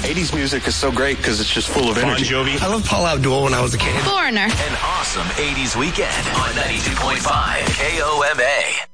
80s music is so great because it's just full of energy. Bon Jovi. I loved Paul Abdul when I was a kid. Foreigner. An awesome 80s weekend on 92.5 KOMA.